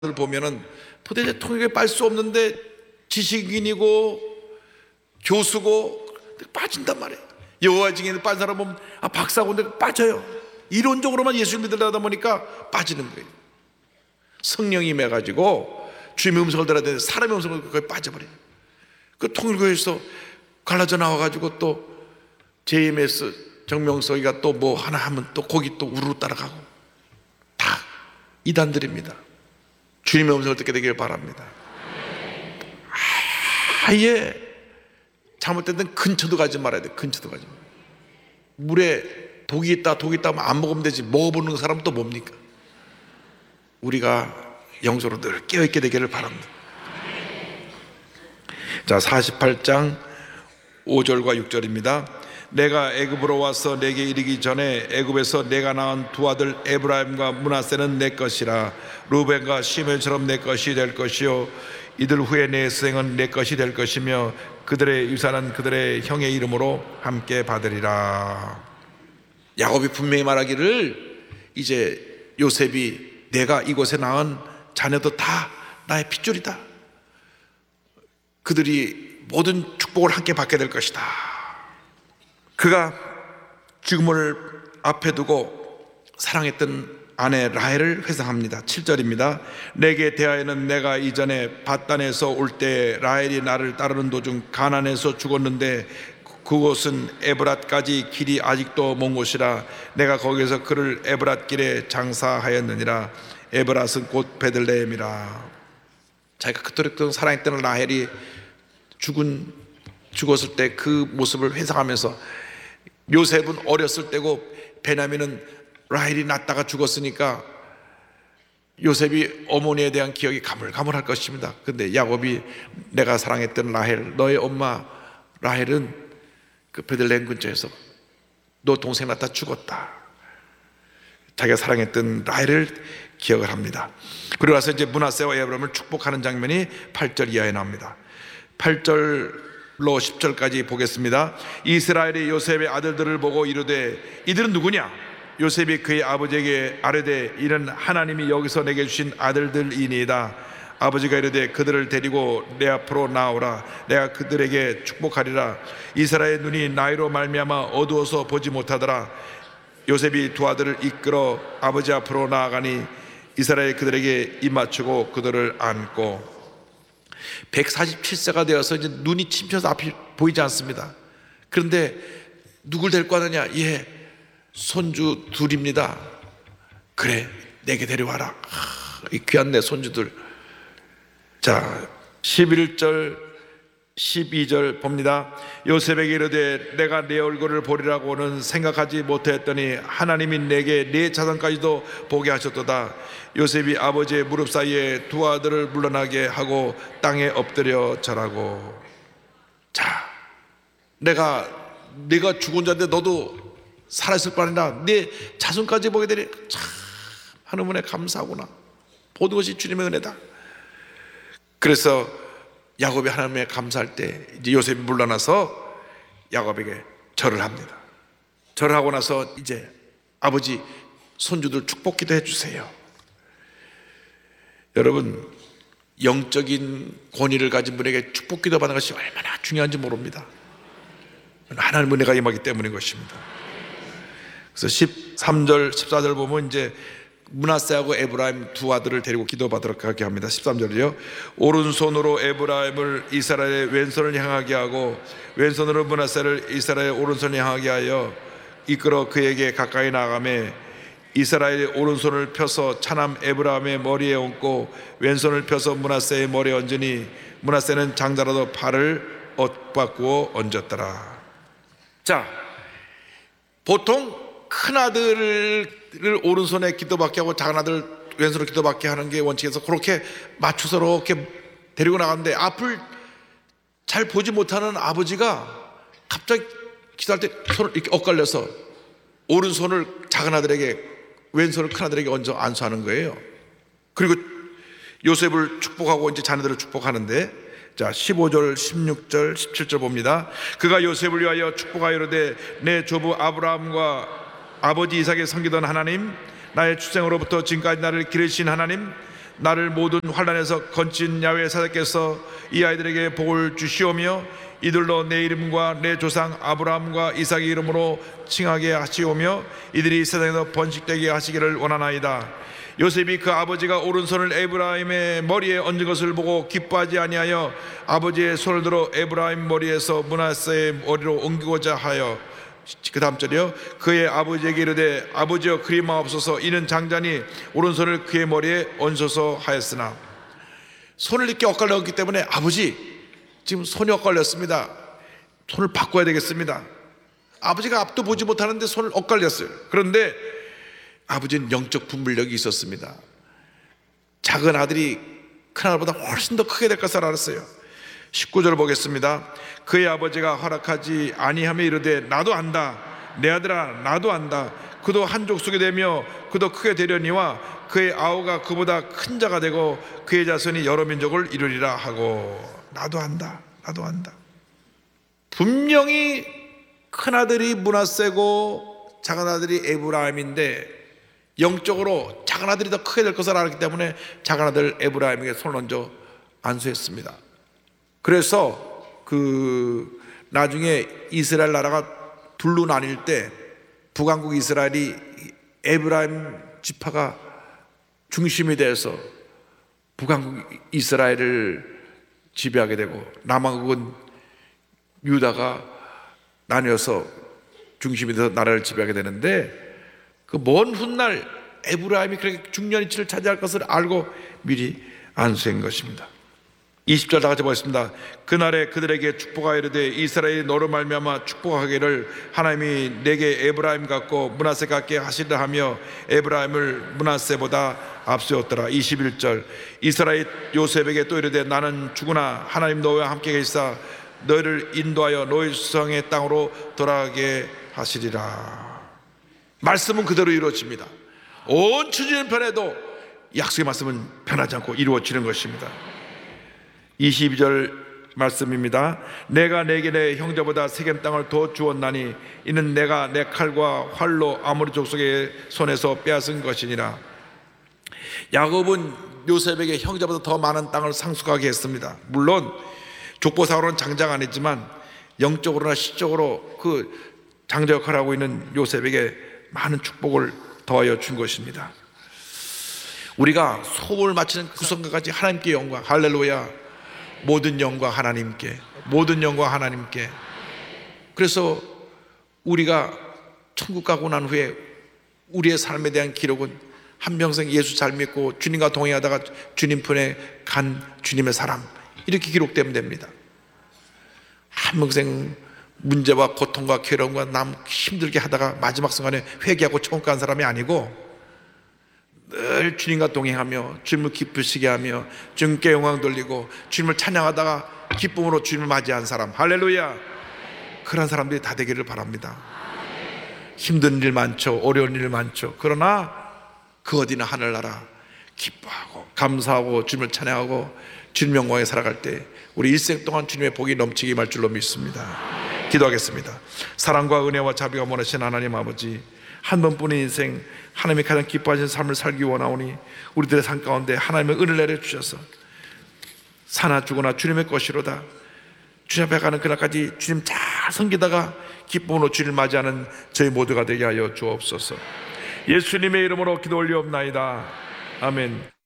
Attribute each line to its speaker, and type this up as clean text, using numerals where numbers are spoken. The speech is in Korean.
Speaker 1: 보면은 도대체 통역에 빨 수 없는데 지식인이고 교수고 빠진단 말이에요. 여호와 증인을 빤 사람 보면 박사고인데 빠져요. 이론적으로만 예수를 믿으려다 보니까 빠지는 거예요. 성령이 임해가지고 주님의 음성을 들어야 되는데 사람의 음성을 거기 빠져버려요. 그 통일교에서 갈라져 나와가지고 또 JMS 정명석이가 또 뭐 하나 하면 또 거기 또 우르르 따라가고 다 이단들입니다. 주님의 음성을 듣게 되길 바랍니다. 아예 잘못된 데는 근처도 가지 말아야 돼. 근처도 가지 말아야 돼. 물에 독이 있다 하면 안 먹으면 되지. 먹어보는 사람은 또 뭡니까? 우리가 영적으로 늘 깨어있게 되기를 바랍니다. 자, 48장 5절과 6절입니다. 내가 애굽으로 와서 내게 이르기 전에 애굽에서 내가 낳은 두 아들 에브라임과 므낫세는 내 것이라. 루벤과 시므온처럼 내 것이 될 것이요 이들 후에 내 생은 내 것이 될 것이며 그들의 유산은 그들의 형의 이름으로 함께 받으리라. 야곱이 분명히 말하기를 이제 요셉이 내가 이곳에 낳은 자녀도 다 나의 핏줄이다. 그들이 모든 축복을 함께 받게 될 것이다. 그가 죽음을 앞에 두고 사랑했던 아내 라헬을 회상합니다. 7절입니다. 내게 대하여는 내가 이전에 밧단에서 올 때 라헬이 나를 따르는 도중 가나안에서 죽었는데 그곳은 에브랏까지 길이 아직도 먼 곳이라. 내가 거기서 그를 에브랏 길에 장사하였느니라. 에브랏은 곧 베들레헴이라. 자기가 그토록 사랑했던 라헬이 죽었을 때 그 모습을 회상하면서, 요셉은 어렸을 때고 베냐민은 라헬이 낳다가 죽었으니까 요셉이 어머니에 대한 기억이 가물가물할 것입니다. 근데 야곱이 내가 사랑했던 라헬, 너의 엄마 라헬은 그 베들레헴 근처에서 너 동생 낳다 죽었다. 자기가 사랑했던 라헬을 기억을 합니다. 그리고 나서 이제 므낫세와 에브라임을 축복하는 장면이 8절 이하에 나옵니다. 8절로 10절까지 보겠습니다. 이스라엘이 요셉의 아들들을 보고 이르되 이들은 누구냐? 요셉이 그의 아버지에게 아뢰되 이는 하나님이 여기서 내게 주신 아들들이니이다. 아버지가 이르되 그들을 데리고 내 앞으로 나오라. 내가 그들에게 축복하리라. 이스라엘의 눈이 나이로 말미암아 어두워서 보지 못하더라. 요셉이 두 아들을 이끌어 아버지 앞으로 나아가니 이스라엘 그들에게 입 맞추고 그들을 안고. 147세가 되어서 이제 눈이 침쳐서 앞이 보이지 않습니다. 그런데 누굴 데리고 가느냐? 손주 둘입니다. 그래, 내게 데려와라. 이 귀한 내 손주들. 자, 11절 12절 봅니다. 요셉에게 이르되 내가 내 얼굴을 보리라고는 생각하지 못했더니 하나님이 내게 내 자손까지도 보게 하셨도다. 요셉이 아버지의 무릎 사이에 두 아들을 물러나게 하고 땅에 엎드려 절하고. 자, 내가 죽은 자인데 너도 살아있을 거 아니라 내 자손까지 보게 되니 참 하나님의 감사하구나. 모든 것이 주님의 은혜다. 그래서 야곱이 하나님의 감사할 때 이제 요셉이 물러나서 야곱에게 절을 합니다. 절을 하고 나서 이제 아버지 손주들 축복 기도해 주세요. 여러분, 영적인 권위를 가진 분에게 축복 기도 받는 것이 얼마나 중요한지 모릅니다. 하나님의 은혜가 임하기 때문인 것입니다. 그래서 13절 14절 보면 이제 므낫세하고 에브라임 두 아들을 데리고 기도받도록 하게 합니다. 13절이요. 오른손으로 에브라임을 이스라엘의 왼손을 향하게 하고 왼손으로 므낫세를 이스라엘의 오른손을 향하게 하여 이끌어 그에게 가까이 나아가매 이스라엘의 오른손을 펴서 차남 에브라임의 머리에 얹고 왼손을 펴서 므낫세의 머리에 얹으니 므낫세는 장자라도 발을 엇바꾸어 얹었더라. 자, 보통 큰 아들을 오른손에 기도받게 하고 작은 아들 왼손으로 기도받게 하는 게 원칙에서 그렇게 맞춰서 이렇게 데리고 나갔는데 앞을 잘 보지 못하는 아버지가 갑자기 기도할 때 손을 이렇게 엇갈려서 오른손을 작은 아들에게 왼손을 큰 아들에게 얹어 안수하는 거예요. 그리고 요셉을 축복하고 이제 자녀들을 축복하는데, 자 15절 16절 17절 봅니다. 그가 요셉을 위하여 축복하여 이르되 내 조부 아브라함과 아버지 이삭에 섬기던 하나님, 나의 출생으로부터 지금까지 나를 기르신 하나님, 나를 모든 환난에서 건진 야훼 사자께서 이 아이들에게 복을 주시오며 이들로 내 이름과 내 조상 아브라함과 이삭의 이름으로 칭하게 하시오며 이들이 세상에서 번식되게 하시기를 원하나이다. 요셉이 그 아버지가 오른손을 에브라임의 머리에 얹은 것을 보고 기뻐하지 아니하여 아버지의 손을 들어 에브라임 머리에서 므낫세의 머리로 옮기고자 하여, 그 다음 절이요, 그의 아버지에게 이르되 아버지여 그리 마옵소서 이는 장자니 오른손을 그의 머리에 얹어서 하였으나. 손을 이렇게 엇갈렸기 때문에 아버지 지금 손이 엇갈렸습니다. 손을 바꿔야 되겠습니다. 아버지가 앞도 보지 못하는데 손을 엇갈렸어요. 그런데 아버지는 영적 분별력이 있었습니다. 작은 아들이 큰 아들보다 훨씬 더 크게 될 것을 알았어요. 19절 보겠습니다. 그의 아버지가 허락하지 아니하며 이르되 나도 안다. 내 아들아 나도 안다. 그도 한 족속이 되며 그도 크게 되려니와 그의 아우가 그보다 큰 자가 되고 그의 자손이 여러 민족을 이루리라 하고. 나도 안다. 나도 안다. 분명히 큰 아들이 므낫세고 작은 아들이 에브라임인데 영적으로 작은 아들이 더 크게 될 것을 알았기 때문에 작은 아들 에브라임에게 손을 얹어 안수했습니다. 그래서 나중에 이스라엘 나라가 둘로 나뉠 때 북왕국 이스라엘이 에브라임 지파가 중심이 돼서 북왕국 이스라엘을 지배하게 되고 남왕국은 유다가 나뉘어서 중심이 돼서 나라를 지배하게 되는데, 그 먼 훗날 에브라임이 그렇게 중요한 위치를 차지할 것을 알고 미리 안수한 것입니다. 20절 다 같이 보겠습니다. 그날에 그들에게 축복하여 이르되 이스라엘이 너로 말미암아 축복하기를 하나님이 내게 에브라임 같고 므낫세 같게 하시려 하며 에브라임을 므낫세보다 앞세웠더라. 21절 이스라엘 요셉에게 또 이르되 나는 죽으나 하나님 너와 함께 계시사 너희를 인도하여 너희 수성의 땅으로 돌아가게 하시리라. 말씀은 그대로 이루어집니다. 온 천지는 변해도 약속의 말씀은 변하지 않고 이루어지는 것입니다. 22절 말씀입니다. 내가 내게 내 형제보다 세겜 땅을 더 주었나니 이는 내가 내 칼과 활로 아모리 족속의 손에서 빼앗은 것이니라. 야곱은 요셉에게 형제보다 더 많은 땅을 상속하게 했습니다. 물론 족보상으로는 장자가 아니지만 영적으로나 시적으로 그 장자 역할을 하고 있는 요셉에게 많은 축복을 더하여 준 것입니다. 우리가 소원을 마치는 그 순간까지 하나님께 영광, 할렐루야. 모든 영광 하나님께, 모든 영광 하나님께. 그래서 우리가 천국 가고 난 후에 우리의 삶에 대한 기록은 한평생 예수 잘 믿고 주님과 동행하다가 주님 편에 간 주님의 사람, 이렇게 기록되면 됩니다. 한평생 문제와 고통과 괴로움과 남 힘들게 하다가 마지막 순간에 회개하고 천국 간 사람이 아니고 늘 주님과 동행하며 주님을 기쁘시게 하며 주님께 영광 돌리고 주님을 찬양하다가 기쁨으로 주님을 맞이한 사람, 할렐루야. 그런 사람들이 다 되기를 바랍니다. 힘든 일 많죠. 어려운 일 많죠. 그러나 그 어디나 하늘나라 기뻐하고 감사하고 주님을 찬양하고 주님 영광에 살아갈 때 우리 일생 동안 주님의 복이 넘치게 임할 줄로 믿습니다. 기도하겠습니다. 사랑과 은혜와 자비가 원하신 하나님 아버지, 한 번뿐인 인생 하나님이 가장 기뻐하시는 삶을 살기 원하오니 우리들의 삶 가운데 하나님의 은혜를 내려주셔서 사나 죽으나 주님의 것이로다. 주님 앞에 가는 그날까지 주님 잘 섬기다가 기쁨으로 주님을 맞이하는 저희 모두가 되게 하여 주옵소서. 예수님의 이름으로 기도 올리옵나이다. 아멘.